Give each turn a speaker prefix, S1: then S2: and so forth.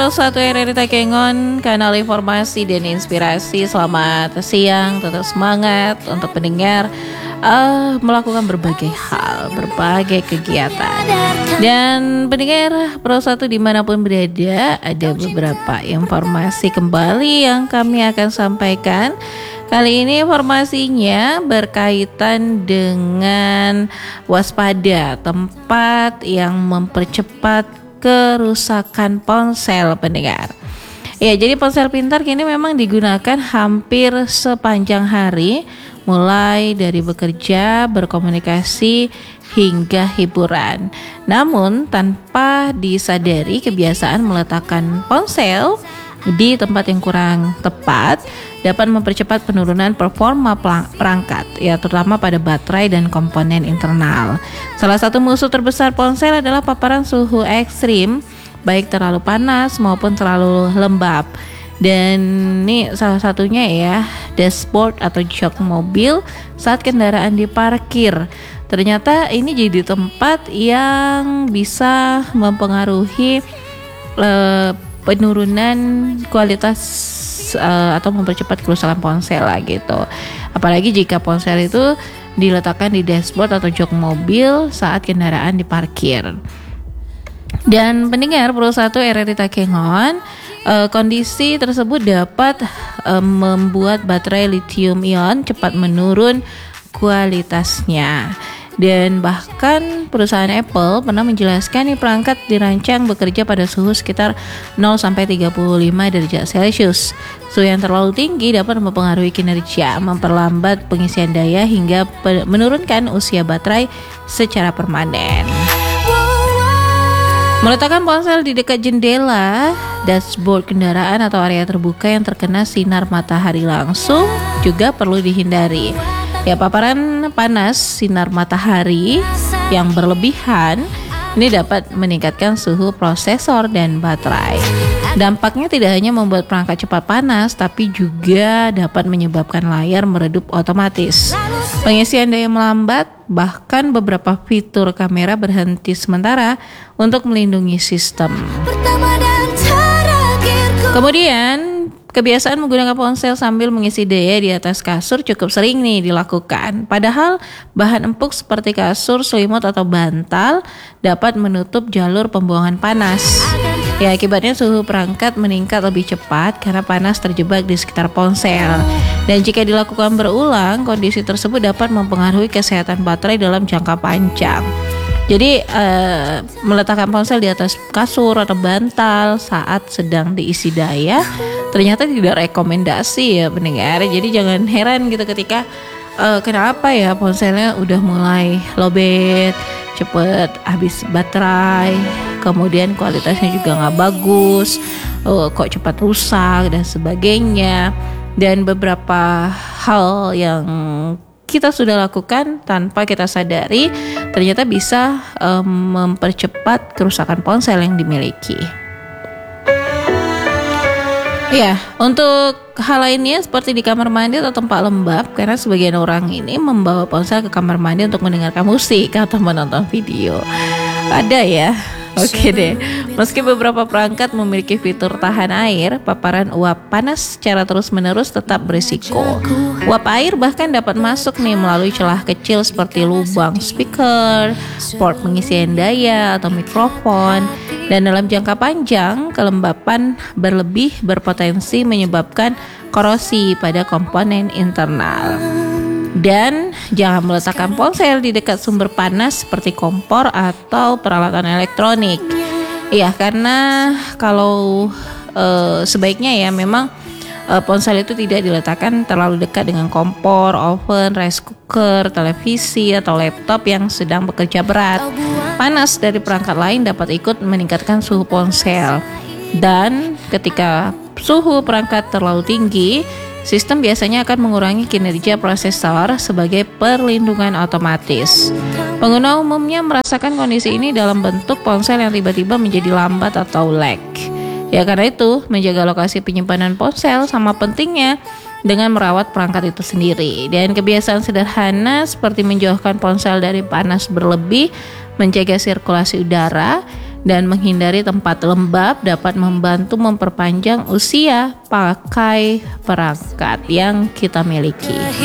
S1: Satu RRI Takengon, kanal informasi dan inspirasi. Selamat siang, tetap semangat untuk pendengar melakukan berbagai hal, berbagai kegiatan. Dan pendengar Pro 1 dimanapun berada, ada beberapa informasi kembali yang kami akan sampaikan. Kali ini informasinya berkaitan dengan waspada tempat yang mempercepat kerusakan ponsel pendengar. Ya, jadi ponsel pintar kini memang digunakan hampir sepanjang hari, mulai dari bekerja, berkomunikasi, hingga hiburan. Namun tanpa disadari, kebiasaan meletakkan ponsel di tempat yang kurang tepat dapat mempercepat penurunan performa perangkat, ya terutama pada baterai dan komponen internal. Salah satu musuh terbesar ponsel adalah paparan suhu ekstrim, baik terlalu panas maupun terlalu lembab. Dan ini salah satunya ya, dashboard atau jok mobil saat kendaraan diparkir. Ternyata ini jadi tempat yang bisa mempengaruhi penurunan kualitas atau mempercepat kerusakan ponsel lah gitu. Apalagi jika ponsel itu diletakkan di dashboard atau jok mobil saat kendaraan diparkir. Dan pendengar Pro 1 RRI Takengon, kondisi tersebut dapat membuat baterai lithium ion cepat menurun kualitasnya. Dan bahkan perusahaan Apple pernah menjelaskan nih, perangkat dirancang bekerja pada suhu sekitar 0-35 derajat Celcius. Suhu yang terlalu tinggi dapat mempengaruhi kinerja, memperlambat pengisian daya hingga menurunkan usia baterai secara permanen. Meletakkan ponsel di dekat jendela, dashboard kendaraan atau area terbuka yang terkena sinar matahari langsung juga perlu dihindari. Ya, paparan panas sinar matahari yang berlebihan ini dapat meningkatkan suhu prosesor dan baterai. Dampaknya tidak hanya membuat perangkat cepat panas, tapi juga dapat menyebabkan layar meredup otomatis, pengisian daya melambat, bahkan beberapa fitur kamera berhenti sementara untuk melindungi sistem. Kemudian kebiasaan menggunakan ponsel sambil mengisi daya di atas kasur cukup sering nih dilakukan. Padahal bahan empuk seperti kasur, selimut atau bantal dapat menutup jalur pembuangan panas. Ya, akibatnya suhu perangkat meningkat lebih cepat karena panas terjebak di sekitar ponsel. Dan jika dilakukan berulang, kondisi tersebut dapat mempengaruhi kesehatan baterai dalam jangka panjang. Jadi meletakkan ponsel di atas kasur atau bantal saat sedang diisi daya ternyata tidak rekomendasi ya pendengar. Jadi jangan heran gitu ketika kenapa ya ponselnya udah mulai lowbat, cepet habis baterai, kemudian kualitasnya juga nggak bagus, kok cepat rusak dan sebagainya. Dan beberapa hal yang kita sudah lakukan tanpa kita sadari ternyata bisa mempercepat kerusakan ponsel yang dimiliki. Ya, untuk hal lainnya seperti di kamar mandi atau tempat lembab, karena sebagian orang ini membawa ponsel ke kamar mandi untuk mendengarkan musik atau menonton video. Ada ya. Oke deh. Meski beberapa perangkat memiliki fitur tahan air, paparan uap panas secara terus-menerus tetap berisiko. Uap air bahkan dapat masuk nih melalui celah kecil seperti lubang speaker, port pengisian daya atau mikrofon. Dan dalam jangka panjang, kelembapan berlebih berpotensi menyebabkan korosi pada komponen internal. Dan jangan meletakkan ponsel di dekat sumber panas seperti kompor atau peralatan elektronik. Iya, karena kalau sebaiknya ya memang ponsel itu tidak diletakkan terlalu dekat dengan kompor, oven, rice cooker, televisi atau laptop yang sedang bekerja berat. Panas dari perangkat lain dapat ikut meningkatkan suhu ponsel. Dan ketika suhu perangkat terlalu tinggi, sistem biasanya akan mengurangi kinerja prosesor sebagai perlindungan otomatis. Pengguna umumnya merasakan kondisi ini dalam bentuk ponsel yang tiba-tiba menjadi lambat atau lag. Ya, karena itu menjaga lokasi penyimpanan ponsel sama pentingnya dengan merawat perangkat itu sendiri. Dan kebiasaan sederhana seperti menjauhkan ponsel dari panas berlebih, menjaga sirkulasi udara, dan menghindari tempat lembab dapat membantu memperpanjang usia pakai perangkat yang kita miliki.